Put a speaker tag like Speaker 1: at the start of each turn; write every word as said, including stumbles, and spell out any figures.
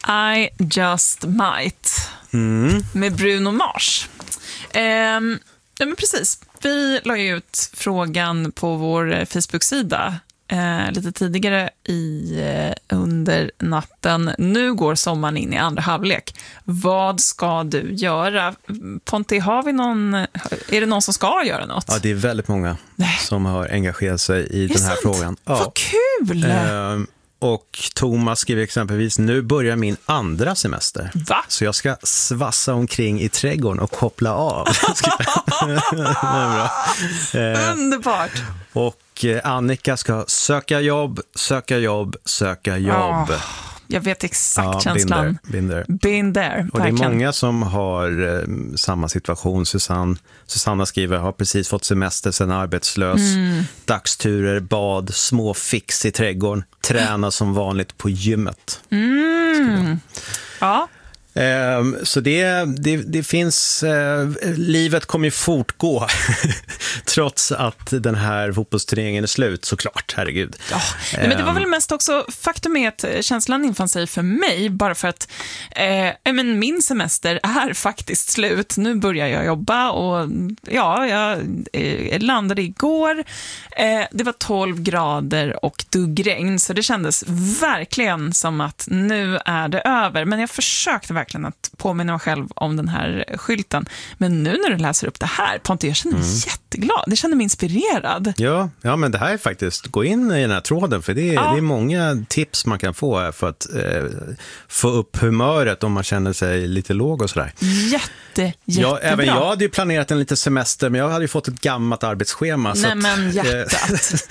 Speaker 1: I just might
Speaker 2: Mm.
Speaker 1: med Bruno Mars. Ehm, ja, men precis. Vi la ju ut frågan på vår Facebook-sida eh, lite tidigare i, eh, under natten. Nu går sommaren in i andra halvlek. Vad ska du göra? Ponti, har vi någon, är det någon som ska göra något?
Speaker 2: Ja, det är väldigt många
Speaker 1: Nej.
Speaker 2: som har engagerat sig i
Speaker 1: Är
Speaker 2: den
Speaker 1: det
Speaker 2: här
Speaker 1: sant?
Speaker 2: frågan. Ja.
Speaker 1: Vad kul!
Speaker 2: Ehm, och Thomas skriver exempelvis, nu börjar min andra semester.
Speaker 1: Va?
Speaker 2: Så jag ska svassa omkring i trädgården och koppla av. Ehm,
Speaker 1: Underbart!
Speaker 2: och eh, Annika ska söka jobb, söka jobb, söka jobb.
Speaker 1: Oh, jag vet exakt
Speaker 2: Ja,
Speaker 1: känslan.
Speaker 2: been there, been there.
Speaker 1: Been there,
Speaker 2: Och det är
Speaker 1: verkligen.
Speaker 2: många som har eh, samma situation. Susanne, Susanna skriver, har precis fått semester sen arbetslös.
Speaker 1: Mm.
Speaker 2: Dagsturer, bad, små fix i trädgården. Träna som vanligt på gymmet.
Speaker 1: Mm. Ja.
Speaker 2: Eh, så det, det, det finns... Eh, livet kommer ju fortgå trots att den här fotbollsturneringen är slut, såklart, herregud.
Speaker 1: Ja. Nej, men det var väl mest också, faktum är att känslan infann sig för mig bara för att eh, men min semester är faktiskt slut. Nu börjar jag jobba och ja, jag eh, landade igår. Eh, det var tolv grader och duggregn, så det kändes verkligen som att nu är det över. Men jag försökte verkligen att påminna mig själv om den här skylten. Men nu när du läser upp det här, Pontus, jag känner mig mm. jätteglad. Det känner mig inspirerad.
Speaker 2: Ja, ja, men det här är faktiskt, gå in i den här tråden, för det är,
Speaker 1: ja.
Speaker 2: det är många tips man kan få här för att eh, få upp humöret om man känner sig lite låg och sådär.
Speaker 1: Jätte, jättebra.
Speaker 2: Ja, även jag hade ju planerat en liten semester, men jag hade ju fått ett gammalt arbetsschema.
Speaker 1: Nej,
Speaker 2: så att,
Speaker 1: men hjärtat.